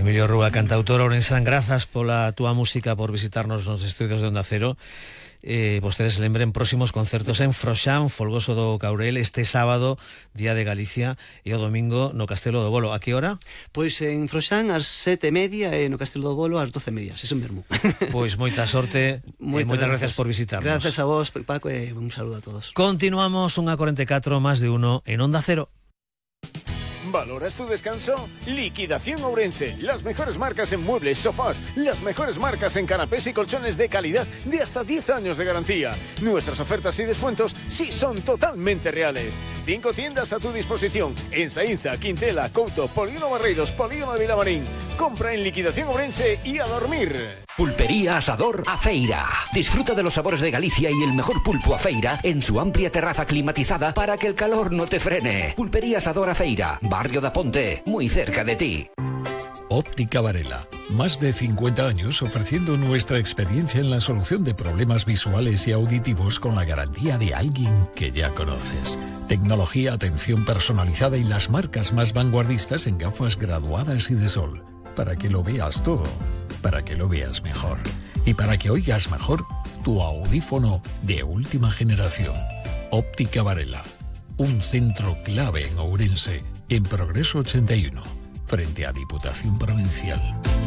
Emilio Rúa, cantautor ourensán, grazas pola túa música, por visitarnos nos estudios de Onda Cero. Vostedes lembren próximos concertos en Froxán, Folgoso do Caurel, este sábado, Día de Galicia, e o domingo no Castelo do Bolo. A que hora? Pois en Froxán ás 7:30 e no Castelo do Bolo ás 12:30, ese mesmo. Pois moita sorte e moitas gracias por visitarnos. Gracias a vos, Paco, e un saludo a todos. Continuamos unha 44 más de 1 en Onda Cero. ¿Valoras tu descanso? Liquidación Ourense. Las mejores marcas en muebles, sofás, las mejores marcas en canapés y colchones de calidad de hasta 10 años de garantía. Nuestras ofertas y descuentos sí son totalmente reales. 5 tiendas a tu disposición en Saínza, Quintela, Couto, Polígono Barreiros, Polígono de Vilamarín. Compra en Liquidación Ourense y a dormir. Pulpería Asador Afeira. Disfruta de los sabores de Galicia y el mejor pulpo Afeira en su amplia terraza climatizada para que el calor no te frene. Pulpería Asador Afeira, Barrio da Ponte, muy cerca de ti. Óptica Varela. Más de 50 años ofreciendo nuestra experiencia en la solución de problemas visuales y auditivos con la garantía de alguien que ya conoces. Tecnología, atención personalizada y las marcas más vanguardistas en gafas graduadas y de sol. Para que lo veas todo, para que lo veas mejor. Y para que oigas mejor, tu audífono de última generación. Óptica Varela. Un centro clave en Ourense, en Progreso 81, frente a Diputación Provincial.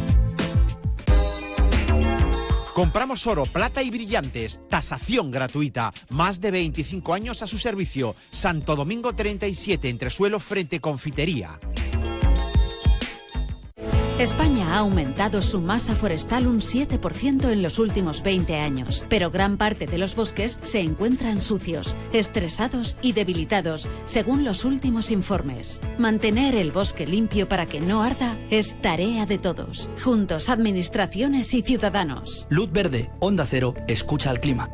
Compramos oro, plata y brillantes. Tasación gratuita. Más de 25 años a su servicio. Santo Domingo 37, Entresuelo, frente Confitería. España ha aumentado su masa forestal un 7% en los últimos 20 años, pero gran parte de los bosques se encuentran sucios, estresados y debilitados, según los últimos informes. Mantener el bosque limpio para que no arda es tarea de todos, juntos administraciones y ciudadanos. Luz verde, Onda Cero, escucha al clima.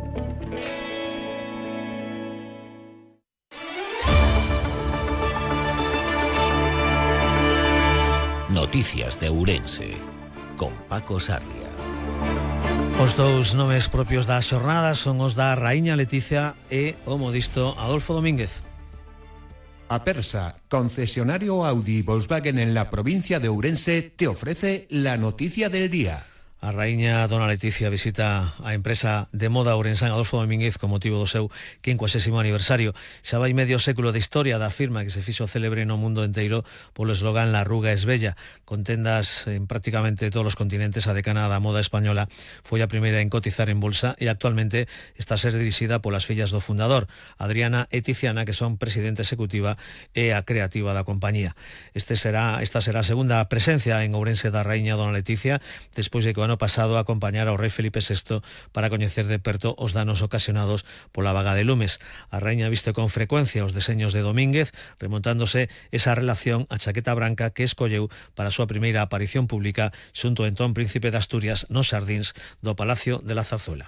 Noticias de Ourense, con Paco Sarria. Os dous nomes propios da xornada son os da Raíña Leticia e o modisto Adolfo Domínguez. Apersa, concesionario Audi y Volkswagen en la provincia de Ourense, te ofrece la noticia del día. A raíña dona Leticia visita a empresa de moda ourensán Adolfo Domínguez con motivo do seu 50º aniversario. Xa vai medio século de historia da firma que se fixo célebre no mundo enteiro polo eslogan La Arruga es bella. Con tendas en prácticamente todos os continentes, a decana da moda española foi a primeira en cotizar en bolsa e actualmente está a ser dirixida polas fillas do fundador, Adriana e Tiziana, que son presidenta executiva e a creativa da compañía. Esta será a segunda presencia en Ourense da raíña dona Leticia, despois de que o ano pasado acompañar ao rei Felipe VI para coñecer de perto os danos ocasionados pola vaga de lumes. A raíña viste con frecuencia os deseños de Domínguez, remontándose esa relación a chaqueta branca que escolleu para a súa primeira aparición pública xunto ao entón príncipe de Asturias nos xardíns do Palacio de la Zarzuela.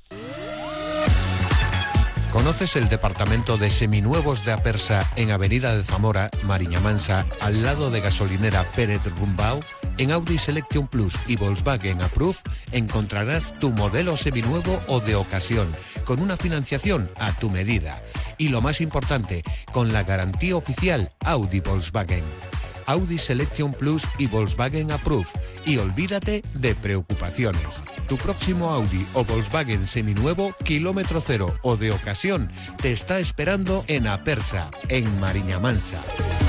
¿Conoces el departamento de seminuevos de Apersa en Avenida de Zamora, Mariña Mansa, al lado de gasolinera Pérez Rumbao? En Audi Selection Plus y Volkswagen Approve encontrarás tu modelo seminuevo o de ocasión, con una financiación a tu medida. Y lo más importante, con la garantía oficial Audi Volkswagen. Audi Selection Plus y Volkswagen Approve. Y olvídate de preocupaciones. Tu próximo Audi o Volkswagen seminuevo, kilómetro cero o de ocasión, te está esperando en Apersa, en Mariña Mansa.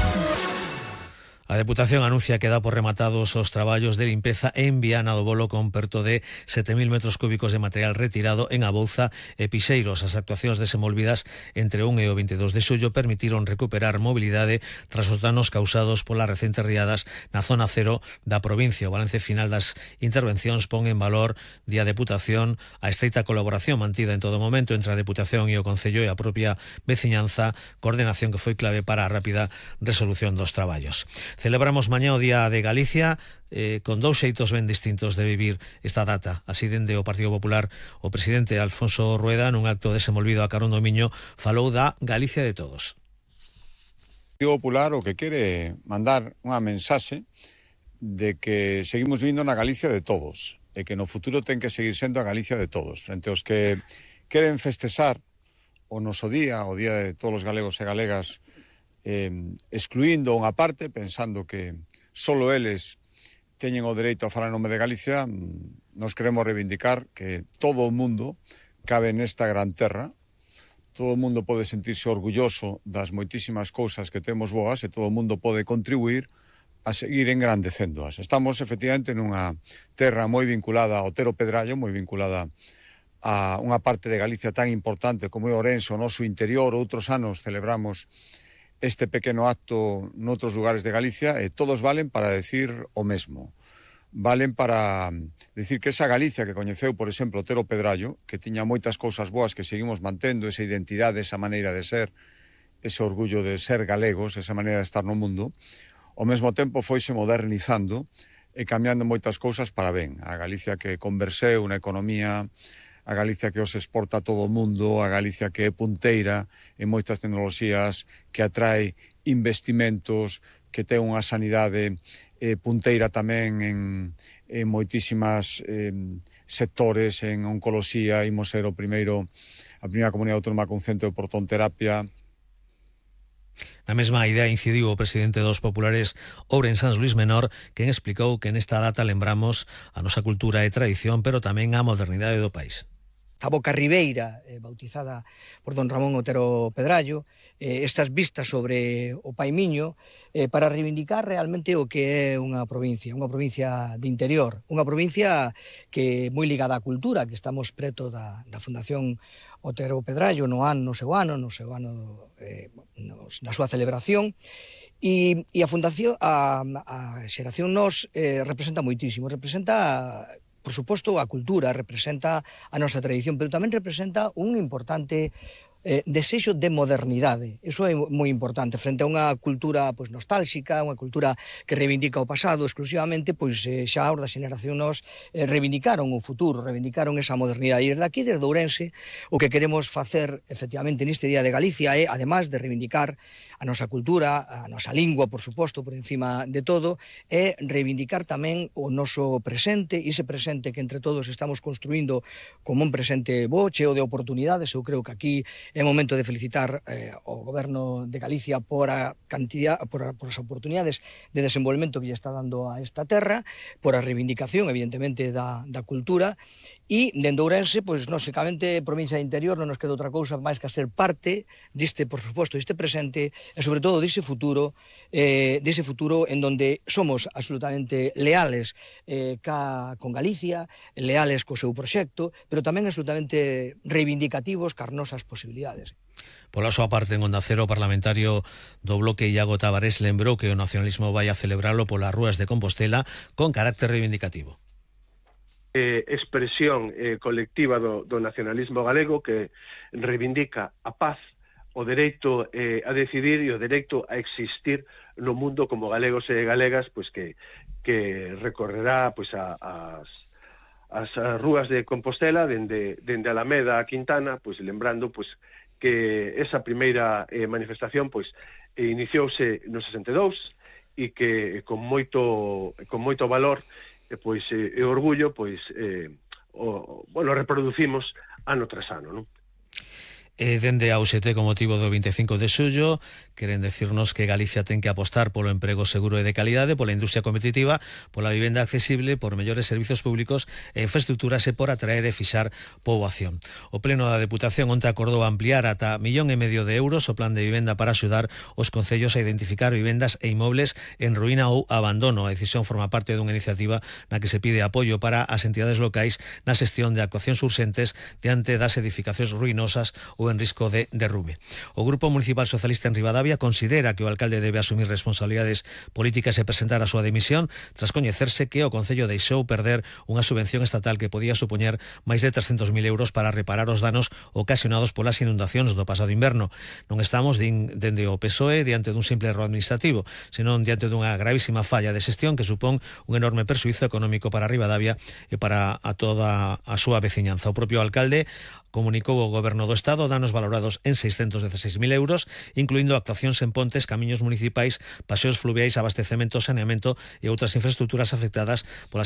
A Deputación anuncia que dá por rematados os traballos de limpeza en Viana do Bolo con perto de 7.000 metros cúbicos de material retirado en Abouza e Pixeiros. As actuacións desenvolvidas entre 1 e o 22 de xullo permitiron recuperar mobilidade tras os danos causados polas recentes riadas na zona cero da provincia. O balance final das intervencións pon en valor a Deputación a estreita colaboración mantida en todo momento entre a Deputación e o Concello e a propia veciñanza, coordenación que foi clave para a rápida resolución dos traballos. Celebramos mañá o Día de Galicia con dous xeitos ben distintos de vivir esta data. Así dende o Partido Popular, o presidente Alfonso Rueda, nun acto desenvolvido a carón do Miño, falou da Galicia de todos. O Partido Popular o que quere mandar unha mensaxe de que seguimos vivindo na Galicia de todos e que no futuro ten que seguir sendo a Galicia de todos. Entre os que queren festexar o noso día, o Día de todos os galegos e galegas, excluindo unha parte, pensando que solo eles teñen o dereito a falar en nome de Galicia. Nos queremos reivindicar que todo o mundo cabe nesta gran terra, todo o mundo pode sentirse orgulloso das moitísimas cousas que temos boas e todo o mundo pode contribuir a seguir engrandecéndoas. Estamos, efectivamente, nunha terra moi vinculada ao Otero Pedrallo, moi vinculada a unha parte de Galicia tan importante como é Ourense, o noso interior. Outros anos celebramos este pequeno acto noutros lugares de Galicia e todos valen para decir o mesmo. Valen para decir que esa Galicia que coñeceu, por exemplo, Otero Pedrallo, que tiña moitas cousas boas que seguimos mantendo, esa identidade, esa maneira de ser, ese orgullo de ser galegos, esa maneira de estar no mundo, ao mesmo tempo foise modernizando e cambiando moitas cousas para ben. A Galicia que converseu na economía, a Galicia que os exporta a todo o mundo, a Galicia que é punteira en moitas tecnoloxías, que atrae investimentos, que ten unha sanidade punteira tamén en moitísimas sectores, en oncoloxía. Imos ser a primeira comunidade autónoma con centro de protonterapia. Na mesma idea incidiu o presidente dos populares ourensáns, Luís Menor, quen explicou que nesta data lembramos a nosa cultura e tradición, pero tamén a modernidade do país. A Boca Ribeira, bautizada por don Ramón Otero Pedrallo, estas vistas sobre o Paimiño, para reivindicar realmente o que é unha provincia de interior, unha provincia que é moi ligada á cultura, que estamos preto da Fundación Otero Pedrallo na súa celebración, e a Fundación, a Xeración Nos, representa moitísimo, representa, por suposto, a cultura, representa a nosa tradición, pero tamén representa un importante desexo de modernidade. Iso é moi importante frente a unha cultura nostálxica, unha cultura que reivindica o pasado exclusivamente, xa os da xeración Nos reivindicaron o futuro, reivindicaron esa modernidade. E desde aquí, desde Ourense, o que queremos facer efectivamente neste Día de Galicia é, además de reivindicar a nosa cultura, a nosa lingua, por suposto, por encima de todo, é reivindicar tamén o noso presente, e ese presente que entre todos estamos construindo como un presente bo, cheo de oportunidades. Eu creo que aquí é momento de felicitar ao Goberno de Galicia por as oportunidades de desenvolvemento que lle está dando a esta terra, por a reivindicación, evidentemente, da cultura. E, dende Ourense, lógicamente, provincia de interior, non nos queda outra cousa máis que a ser parte deste, por suposto, deste presente, e sobre todo dese futuro en donde somos absolutamente leales con Galicia, leales co seu proxecto, pero tamén absolutamente reivindicativos cas nosas posibilidades. Pola súa parte, en Onda Cero, o parlamentario do Bloque Iago Tavares lembrou que o nacionalismo vai a celebralo polas rúas de Compostela con carácter reivindicativo. Expresión colectiva do nacionalismo galego que reivindica a paz, o dereito a decidir e o dereito a existir no mundo como galegos e galegas, que recorrerá as rúas de Compostela dende Alameda a Quintana, lembrando que esa primeira manifestación iniciouse no 62 e que con moito valor e orgullo reproducimos ano tras ano, non? Dende a UST, con motivo do 25 de xullo, queren decirnos que Galicia ten que apostar polo emprego seguro e de calidade, pola industria competitiva, pola vivenda accesible, por mellores servizos públicos e infraestructuras e por atraer e fixar poboación. O Pleno da Deputación onte acordou ampliar ata 1,5 millón de euros o plan de vivenda para axudar os concellos a identificar vivendas e inmobles en ruína ou abandono. A decisión forma parte dunha iniciativa na que se pide apoio para as entidades locais na xestión de actuacións urxentes diante das edificacións ruinosas ou en risco de derrube. O Grupo Municipal Socialista en Ribadavia considera que o alcalde debe asumir responsabilidades políticas e presentar a súa dimisión tras coñecerse que o Concello deixou perder unha subvención estatal que podía supoñer máis de 300.000 euros para reparar os danos ocasionados polas inundacións do pasado inverno. Non estamos dende o PSOE diante dun simple erro administrativo, senón diante dunha gravísima falla de xestión que supón un enorme perxuízo económico para Ribadavia e para a toda a súa veciñanza. O propio alcalde comunicou ao Goberno do Estado danos valorados en 616.000 euros, incluindo actuacións en pontes, camiños municipais, paseos fluviais, abastecemento, saneamento e outras infraestructuras afectadas polas